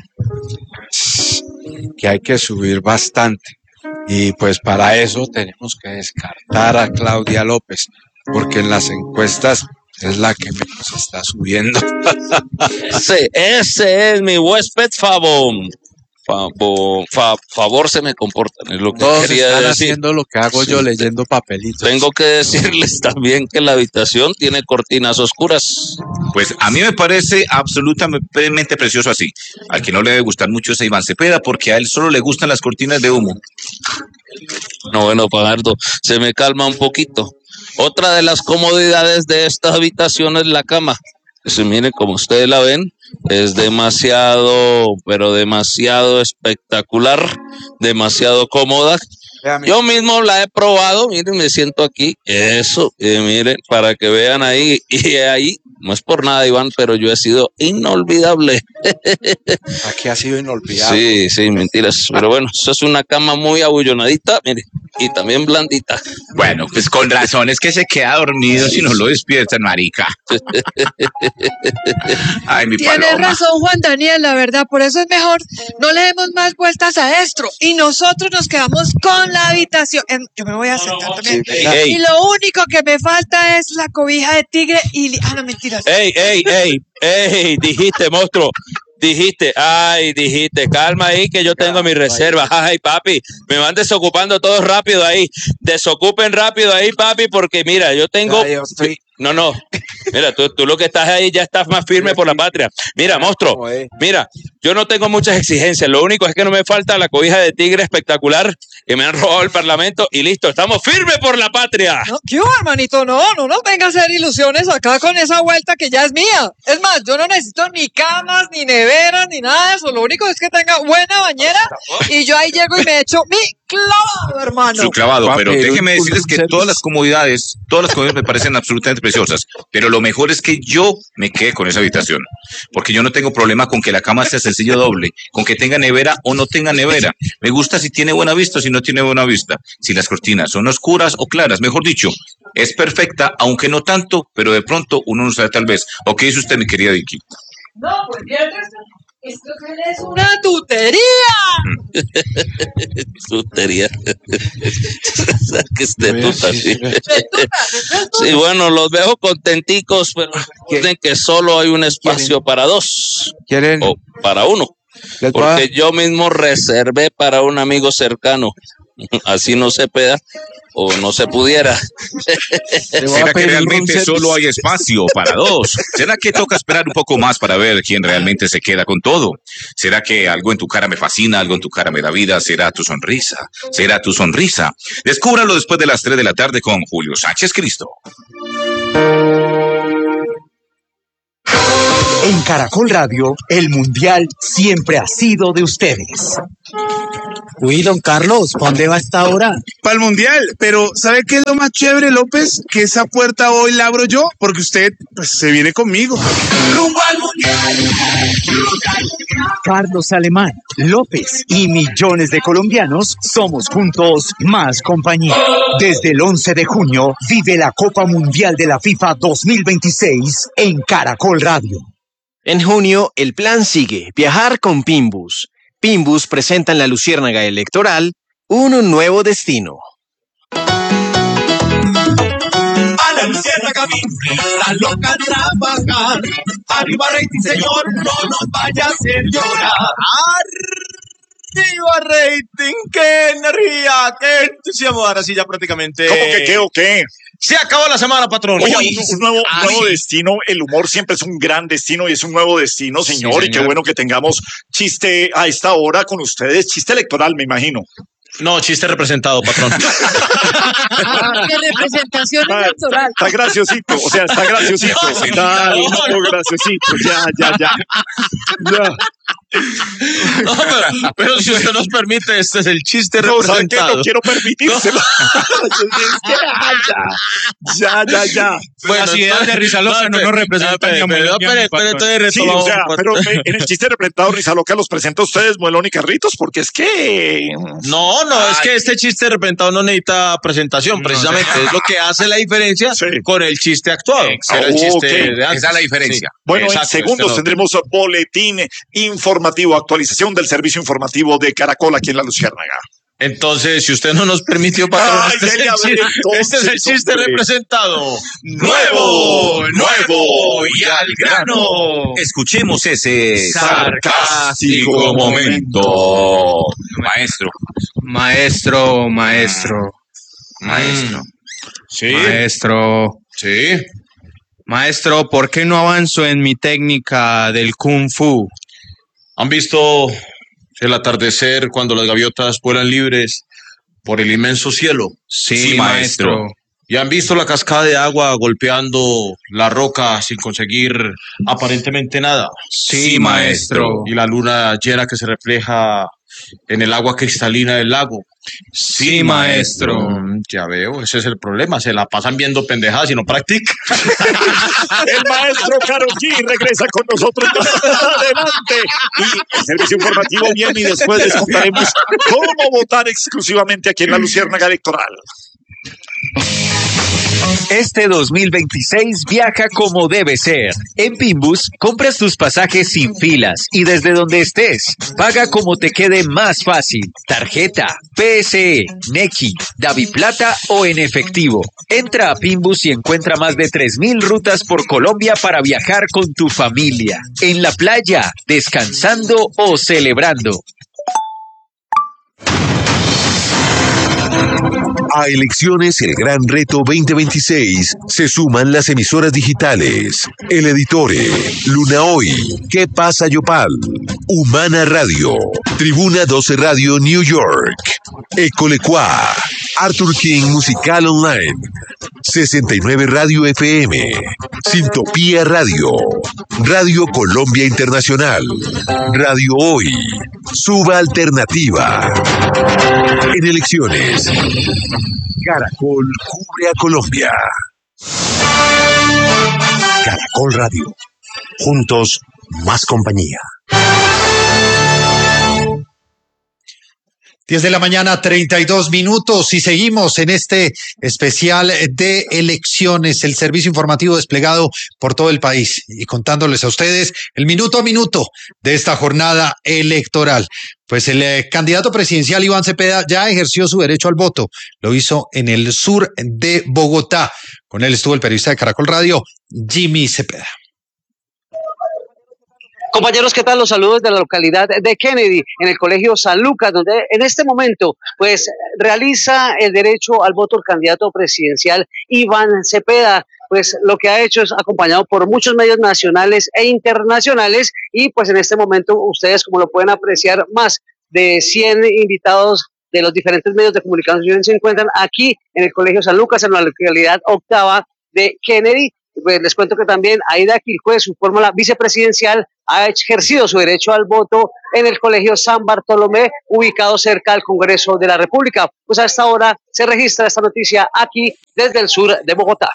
Que hay que subir bastante. Y pues para eso tenemos que descartar a Claudia López, porque en las encuestas es la que menos está subiendo. Ese, ese es mi huésped favor. Favor, fa, favor se me comportan, es lo que Todos quería están decir. haciendo lo que hago yo, leyendo papelitos. Tengo que decirles también que la habitación tiene cortinas oscuras. Pues a mí me parece absolutamente precioso así. Al que no le debe gustar mucho es a Iván Cepeda porque a él solo le gustan las cortinas de humo. No, bueno, Fajardo, se me calma un poquito. Otra de las comodidades de esta habitación es la cama. Pues, miren, como ustedes la ven, es demasiado, pero demasiado espectacular, demasiado cómoda. Yo mismo la he probado, miren, me siento aquí, eso, y miren, para que vean ahí, y ahí, no es por nada, Iván, pero yo he sido inolvidable. Aquí ha sido inolvidable. Sí, sí, mentiras, pero bueno, eso es una cama muy abullonadita, miren, y también blandita. Bueno, pues con razón es que se queda dormido si no lo despiertan, marica. Ay, mi Tienes Paloma. razón, Juan Daniel, la verdad, por eso es mejor no le demos más vueltas a esto y nosotros nos quedamos con la habitación. Em, Yo me voy a sentar también. Ey, ey. Y lo único que me falta es la cobija de tigre y... li- Ah, no, mentiras. Ey, ey, ey, ey, dijiste, monstruo. Dijiste, ay, dijiste, calma ahí que yo tengo mi reserva. Ay, papi, me van desocupando todos rápido ahí. Desocupen rápido ahí, papi, porque mira, yo tengo... No, no. Mira, tú, tú lo que estás ahí ya estás más firme por la patria. Mira, monstruo, mira, yo no tengo muchas exigencias. Lo único es que no me falta la cobija de tigre espectacular que me han robado el Parlamento y listo, estamos firmes por la patria. No, ¿qué hubo, hermanito? No, no nos venga a hacer ilusiones acá con esa vuelta que ya es mía. Es más, yo no necesito ni camas, ni neveras, ni nada de eso. Lo único es que tenga buena bañera y yo ahí llego y me echo mi clavado, hermano. Su clavado, pero déjeme decirles que todas las comodidades, todas las comodidades me parecen absolutamente preciosas, pero lo mejor es que yo me quede con esa habitación, porque yo no tengo problema con que la cama sea sencillo doble, con que tenga nevera o no tenga nevera. Me gusta si tiene buena vista o si no tiene buena vista, si las cortinas son oscuras o claras, mejor dicho, es perfecta, aunque no tanto, pero de pronto uno no sabe tal vez. ¿O qué dice usted, mi querida Vicky? No, pues bien, esto es una tutería. Tutería. Que esté tuta, sí. Sí, bueno, los veo contenticos, pero recuerden que solo hay un espacio para dos. ¿Quieren? O para uno. Porque yo mismo reservé para un amigo cercano. Así no se peda o no se pudiera. ¿Será que realmente solo hay espacio para dos? ¿Será que toca esperar un poco más para ver quién realmente se queda con todo? ¿Será que algo en tu cara me fascina, algo en tu cara me da vida? ¿Será tu sonrisa? ¿Será tu sonrisa? Descúbralo después de las tres de la tarde con Julio Sánchez Cristo. En Caracol Radio, el Mundial siempre ha sido de ustedes. Uy, don Carlos, ¿para dónde va a esta hora? Para el Mundial, pero ¿sabe qué es lo más chévere, López? Que esa puerta hoy la abro yo, porque usted pues, se viene conmigo. ¡Rumbo al Mundial! Carlos Alemán, López y millones de colombianos somos juntos más compañía. Desde el once de junio, vive la Copa Mundial de la FIFA dos mil veintiséis en Caracol Radio. En junio, el plan sigue, viajar con Pimbus. Pimbus presenta en la Luciérnaga Electoral un nuevo destino. A la Luciérnaga está loca de trabajar. Arriba rating, señor, no nos vaya a hacer llorar. ¡Arriba rating! ¡Qué energía! ¡Qué entusiasmo! Ahora sí ya prácticamente... ¿Cómo que qué o qué? Se acabó la semana, patrón. Oiga, un, un nuevo, un nuevo destino. El humor siempre es un gran destino y es un nuevo destino, señor. Sí, señor. Y qué bueno que tengamos chiste a esta hora con ustedes. Chiste electoral, me imagino. No, chiste representado, patrón. De representación electoral. Está graciosito, o sea, está graciosito. No, está no, no, no, graciosito, ya, ya, ya. ya. No, pero, pero si usted nos permite, este es el chiste no, representado. ¿sabe qué? No quiero permitírselo. ya, ya, ya. Bueno, las ideas de Rizaloca no nos representan. Pero, pero, pero, sí, o sea, pero en el chiste representado Rizaloca los presenta a ustedes, Muelón y Carlitos, porque es que... No, no, Ay. es que este chiste representado no necesita presentación, precisamente. No, es lo que hace la diferencia sí. con el chiste actuado. Ah, el chiste okay. de Esa es la diferencia. Sí. Bueno, Exacto, en segundos este tendremos boletín informativo, actualización del servicio informativo de Caracol aquí en la Luciérnaga. Entonces, si usted no nos permitió, patrón, Ay, este, es el, entonces, este es el chiste hombre. representado. Nuevo, nuevo y al grano. Escuchemos ese sarcástico momento. Maestro. Maestro, maestro. Maestro. Sí. Maestro. Sí. Maestro, ¿por qué no avanzo en mi técnica del Kung Fu? ¿Han visto el atardecer cuando las gaviotas vuelan libres por el inmenso cielo? Sí, sí maestro. maestro. ¿Y han visto la cascada de agua golpeando la roca sin conseguir aparentemente nada? Sí, sí maestro. ¿Y la luna llena que se refleja en el agua cristalina del lago? Sí, sí maestro. Mm, ya veo, ese es el problema. Se la pasan viendo pendejadas y no practican. El maestro Karol G regresa con nosotros adelante. Y el servicio informativo viene y después les contaremos cómo votar exclusivamente aquí en la Luciérnaga Electoral. Este dos mil veintiséis viaja como debe ser. En Pimbus, compras tus pasajes sin filas y desde donde estés. Paga como te quede más fácil. Tarjeta, P S E, Nequi, Daviplata o en efectivo. Entra a Pimbus y encuentra más de tres mil rutas por Colombia para viajar con tu familia. En la playa, descansando o celebrando. A Elecciones El Gran Reto veinte veintiséis se suman las emisoras digitales El Editore, Luna Hoy, ¿Qué pasa Yopal? Humana Radio, Tribuna doce Radio New York, Ecolecua, Arthur King Musical Online, sesenta y nueve Radio F M, Sintopía Radio, Radio Colombia Internacional, Radio Hoy, Suba Alternativa. En elecciones, Caracol cubre a Colombia. Caracol Radio. Juntos, más compañía. diez de la mañana, treinta y dos minutos, y seguimos en este especial de elecciones, el servicio informativo desplegado por todo el país y contándoles a ustedes el minuto a minuto de esta jornada electoral. Pues el eh, candidato presidencial Iván Cepeda ya ejerció su derecho al voto, lo hizo en el sur de Bogotá. Con él estuvo el periodista de Caracol Radio, Jimmy Cepeda. Compañeros, ¿qué tal? Los saludos de la localidad de Kennedy, en el Colegio San Lucas, donde en este momento pues realiza el derecho al voto el candidato presidencial Iván Cepeda. Pues lo que ha hecho es acompañado por muchos medios nacionales e internacionales, y pues en este momento ustedes, como lo pueden apreciar, más de cien invitados de los diferentes medios de comunicación se encuentran aquí en el Colegio San Lucas, en la localidad octava de Kennedy. Pues les cuento que también Aida Quilcue, su fórmula vicepresidencial, ha ejercido su derecho al voto en el Colegio San Bartolomé, ubicado cerca al Congreso de la República. Pues a esta hora se registra esta noticia aquí desde el sur de Bogotá.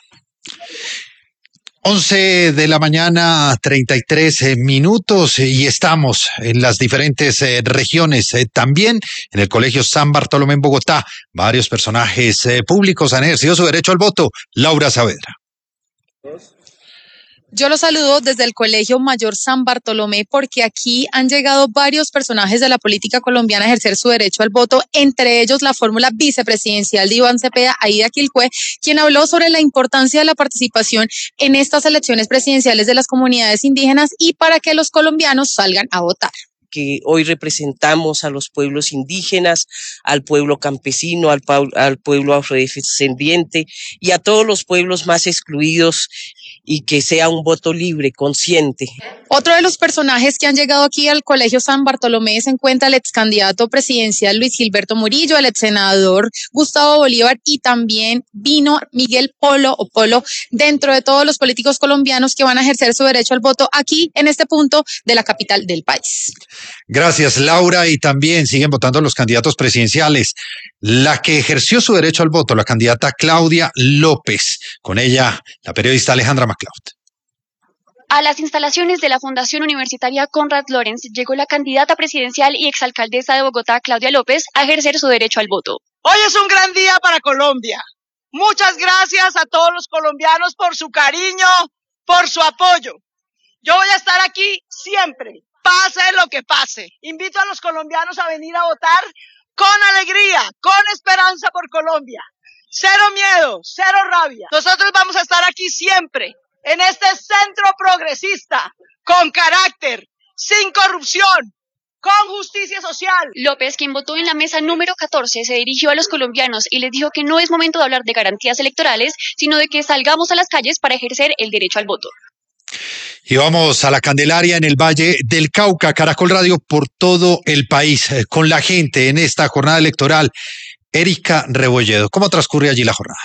once de la mañana, treinta y tres minutos, y estamos en las diferentes eh, regiones. Eh, también en el Colegio San Bartolomé en Bogotá, varios personajes eh, públicos han ejercido su derecho al voto. Laura Saavedra. Yo los saludo desde el Colegio Mayor San Bartolomé, porque aquí han llegado varios personajes de la política colombiana a ejercer su derecho al voto, entre ellos la fórmula vicepresidencial de Iván Cepeda, Aida Quilcue, quien habló sobre la importancia de la participación en estas elecciones presidenciales de las comunidades indígenas y para que los colombianos salgan a votar. Que hoy representamos a los pueblos indígenas, al pueblo campesino, al, al pueblo afrodescendiente y a todos los pueblos más excluidos, y que sea un voto libre, consciente. Otro de los personajes que han llegado aquí al Colegio San Bartolomé se encuentra el ex candidato presidencial Luis Gilberto Murillo, el ex senador Gustavo Bolívar, y también vino Miguel Polo o Polo, dentro de todos los políticos colombianos que van a ejercer su derecho al voto aquí en este punto de la capital del país. Gracias, Laura, y también siguen votando los candidatos presidenciales. La que ejerció su derecho al voto, la candidata Claudia López. Con ella, la periodista Alejandra MacLeod. A las instalaciones de la Fundación Universitaria Conrad Lorenz llegó la candidata presidencial y exalcaldesa de Bogotá, Claudia López, a ejercer su derecho al voto. Hoy es un gran día para Colombia. Muchas gracias a todos los colombianos por su cariño, por su apoyo. Yo voy a estar aquí siempre, pase lo que pase. Invito a los colombianos a venir a votar con alegría, con esperanza por Colombia. Cero miedo, cero rabia. Nosotros vamos a estar aquí siempre, en este centro progresista, con carácter, sin corrupción, con justicia social. López, quien votó en la mesa número catorce, se dirigió a los colombianos y les dijo que no es momento de hablar de garantías electorales, sino de que salgamos a las calles para ejercer el derecho al voto. Y vamos a la Candelaria en el Valle del Cauca. Caracol Radio por todo el país, eh, con la gente en esta jornada electoral. Erika Rebolledo, ¿cómo transcurre allí la jornada?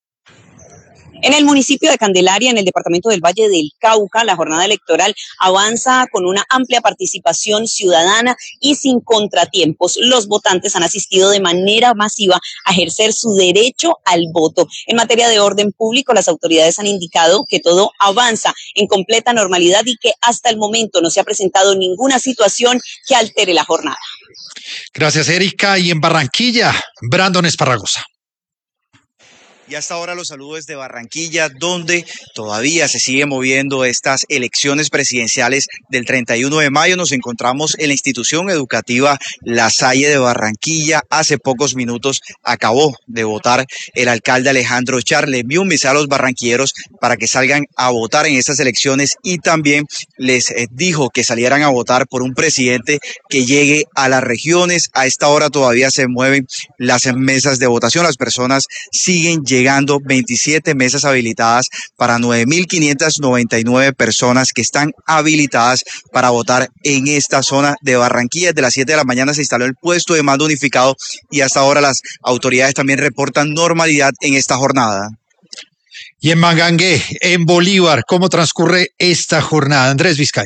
En el municipio de Candelaria, en el departamento del Valle del Cauca, la jornada electoral avanza con una amplia participación ciudadana y sin contratiempos. Los votantes han asistido de manera masiva a ejercer su derecho al voto. En materia de orden público, las autoridades han indicado que todo avanza en completa normalidad y que hasta el momento no se ha presentado ninguna situación que altere la jornada. Gracias, Erika. Y en Barranquilla, Brandon Esparragosa. Y hasta ahora los saludo desde Barranquilla, donde todavía se siguen moviendo estas elecciones presidenciales del treinta y uno de mayo. Nos encontramos en la institución educativa La Salle de Barranquilla. Hace pocos minutos acabó de votar el alcalde Alejandro Char. Le envió un mensaje a los barranquilleros para que salgan a votar en estas elecciones y también les eh, dijo que salieran a votar por un presidente que llegue a las regiones. A esta hora todavía se mueven las mesas de votación. Las personas siguen llegando. Llegando veintisiete mesas habilitadas para nueve mil quinientas noventa y nueve personas que están habilitadas para votar en esta zona de Barranquilla. Desde las siete de la mañana se instaló el puesto de mando unificado y hasta ahora las autoridades también reportan normalidad en esta jornada. Y en Magangué, en Bolívar, ¿cómo transcurre esta jornada? Andrés Vizcaíno.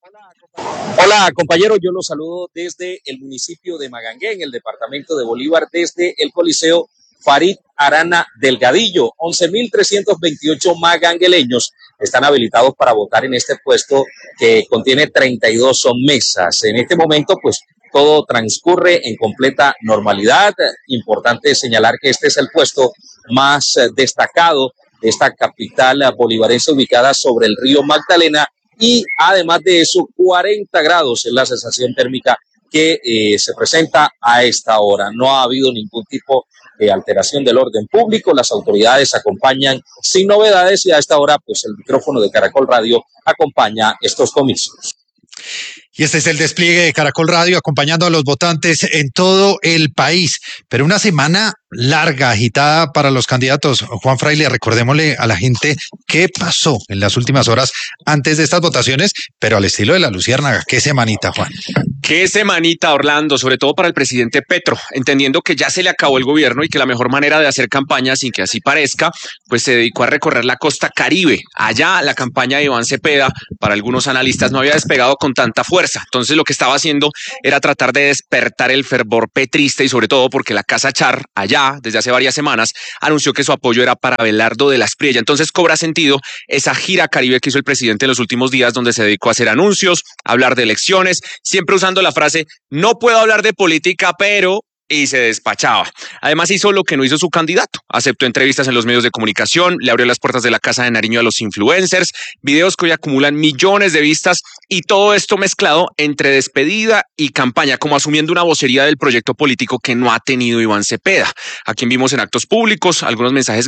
Hola compañero, yo los saludo desde el municipio de Magangué, en el departamento de Bolívar, desde el Coliseo Farid Arana Delgadillo. once mil trescientos veintiocho magangueleños están habilitados para votar en este puesto que contiene treinta y dos mesas. En este momento, pues, todo transcurre en completa normalidad. Importante señalar que este es el puesto más destacado de esta capital bolivarense ubicada sobre el río Magdalena y además de eso, cuarenta grados es la sensación térmica que eh, se presenta a esta hora. No ha habido ningún tipo de alteración del orden público. Las autoridades acompañan sin novedades y a esta hora, pues, el micrófono de Caracol Radio acompaña estos comicios. Y este es el despliegue de Caracol Radio acompañando a los votantes en todo el país. Pero una semana larga, agitada para los candidatos. Juan Fraile, recordémosle a la gente qué pasó en las últimas horas antes de estas votaciones, pero al estilo de la Luciérnaga. Qué semanita, Juan. Qué semanita, Orlando, sobre todo para el presidente Petro, entendiendo que ya se le acabó el gobierno y que la mejor manera de hacer campaña, sin que así parezca, pues se dedicó a recorrer la costa Caribe. Allá la campaña de Iván Cepeda, para algunos analistas, no había despegado con tanta fuerza. Entonces lo que estaba haciendo era tratar de despertar el fervor petrista y sobre todo porque la Casa Char, allá, desde hace varias semanas, anunció que su apoyo era para Abelardo de la Espriella. Entonces cobra sentido esa gira Caribe que hizo el presidente en los últimos días, donde se dedicó a hacer anuncios, a hablar de elecciones, siempre usando la frase, no puedo hablar de política, pero... y se despachaba. Además hizo lo que no hizo su candidato. Aceptó entrevistas en los medios de comunicación, le abrió las puertas de la Casa de Nariño a los influencers, videos que hoy acumulan millones de vistas y todo esto mezclado entre despedida y campaña, como asumiendo una vocería del proyecto político que no ha tenido Iván Cepeda, a quien vimos en actos públicos, algunos mensajes